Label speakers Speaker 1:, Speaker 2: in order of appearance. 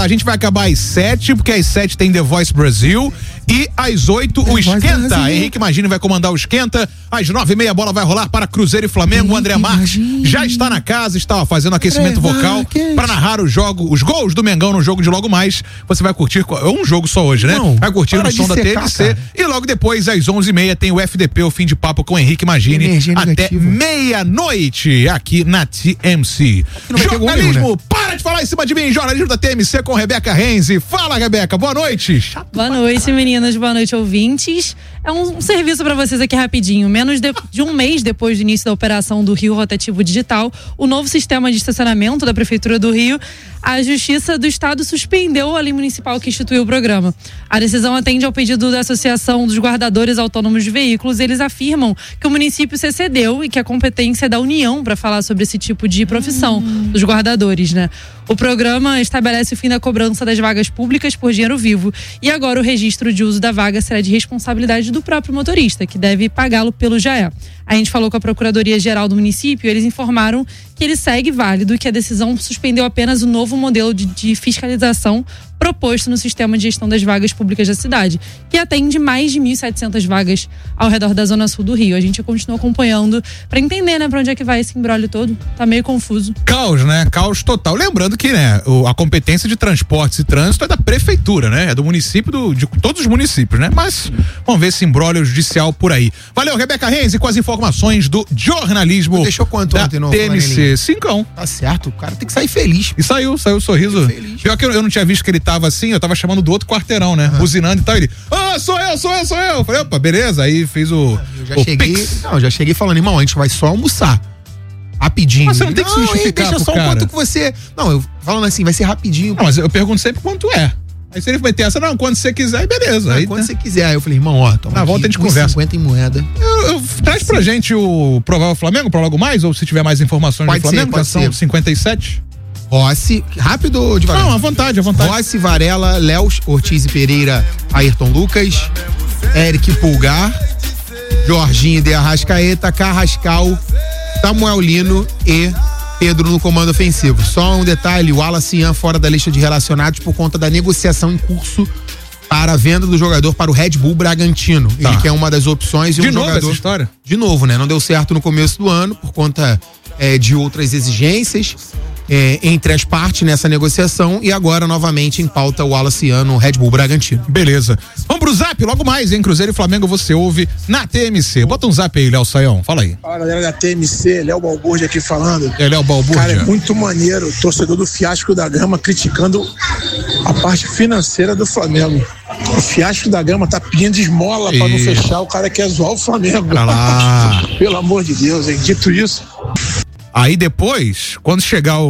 Speaker 1: A gente vai acabar às 7, porque às 7 tem The Voice Brasil. E às 8, o Esquenta. Henrique Magini vai comandar o Esquenta. Às 9h30, a bola vai rolar para Cruzeiro e Flamengo. O André Marques já está na casa, está fazendo aquecimento vocal para narrar os gols do Mengão no jogo de logo mais. Você vai curtir, é um jogo só hoje, né? Vai curtir no som da TMC. E logo depois, às 11h30, tem o FDP, o Fim de Papo com Henrique Magini. Até meia-noite aqui na TMC. Jornalismo, para de falar em cima de mim. Jornalismo da TMC com Rebeca Renzi. Fala, Rebeca, boa noite.
Speaker 2: Boa noite, meninas, boa noite, ouvintes. É um serviço para vocês aqui rapidinho. Menos de um mês depois do início da operação do Rio Rotativo Digital, o novo sistema de estacionamento da Prefeitura do Rio, a Justiça do Estado suspendeu a lei municipal que instituiu o programa. A decisão atende ao pedido da Associação dos Guardadores Autônomos de Veículos. Eles afirmam que o município se excedeu e que a competência é da União para falar sobre esse tipo de profissão dos guardadores, né? O programa estabelece o fim da cobrança das vagas públicas por dinheiro vivo e agora o registro de uso da vaga será de responsabilidade do próprio motorista, que deve pagá-lo pelo JAE. A gente falou com a Procuradoria-Geral do município e eles informaram que ele segue válido e que a decisão suspendeu apenas o novo modelo de fiscalização proposto no sistema de gestão das vagas públicas da cidade, que atende mais de 1.700 vagas ao redor da zona sul do Rio. A gente continua acompanhando para entender, né, para onde é que vai esse imbróglio todo. Tá meio confuso.
Speaker 1: Caos, né? Caos total. Lembrando que, né, a competência de transportes e trânsito é da prefeitura, né? É do município, de todos os municípios, né? Mas vamos ver esse imbróglio judicial por aí. Valeu, Rebeca Renzi, com as informações do jornalismo.
Speaker 3: Deixou quanto ontem no
Speaker 1: TMC? 5.
Speaker 3: Tá certo, o cara tem que sair feliz.
Speaker 1: E saiu o sorriso. Pior que eu não tinha visto que ele tava assim, eu tava chamando do outro quarteirão, né? Buzinando e tal. Ele, sou eu. Falei, opa, beleza. Aí fiz
Speaker 3: já cheguei falando, irmão, a gente vai só almoçar. Rapidinho.
Speaker 1: Mas você não tem que se justificar
Speaker 3: deixa só o quanto que você... Não, eu falando assim, vai ser rapidinho.
Speaker 1: Não, mas eu pergunto sempre quanto é. Aí se ele vai ter essa, não, quando você quiser, aí beleza. Aí
Speaker 3: quando você quiser. Aí eu falei, irmão, toma
Speaker 1: na volta a gente conversa.
Speaker 3: 50 em moeda.
Speaker 1: Traz pra gente o provável Flamengo, pra logo mais, ou se tiver mais informações do Flamengo,
Speaker 3: pode
Speaker 1: são 57.
Speaker 3: Rossi, rápido ou devagar?
Speaker 1: Não, à vontade.
Speaker 3: Rossi, Varela, Léo, Ortiz e Pereira, Ayrton Lucas, Eric Pulgar, Jorginho de Arrascaeta, Carrascal, Samuel Lino e Pedro no comando ofensivo. Só um detalhe, o Wallace Ian fora da lista de relacionados por conta da negociação em curso para a venda do jogador para o Red Bull Bragantino. Tá. Ele quer uma das opções e
Speaker 1: de novo jogador... essa história?
Speaker 3: De novo, né? Não deu certo no começo do ano por conta de outras exigências entre as partes nessa negociação e agora novamente em pauta o Wallace Ian no Red Bull Bragantino.
Speaker 1: Beleza. Vamos pro zap, logo mais, hein? Cruzeiro e Flamengo você ouve na TMC. Bota um zap aí, Léo Saião, fala aí.
Speaker 4: Fala, galera da TMC, Léo Balburdia aqui falando.
Speaker 1: Léo Balburdia.
Speaker 4: Cara, é muito maneiro, torcedor do Fiasco da Gama criticando a parte financeira do Flamengo. O Fiasco da Gama tá pedindo esmola pra não fechar, o cara quer zoar o Flamengo.
Speaker 1: Pelo
Speaker 4: amor de Deus, hein? Dito isso.
Speaker 1: Aí depois, quando chegar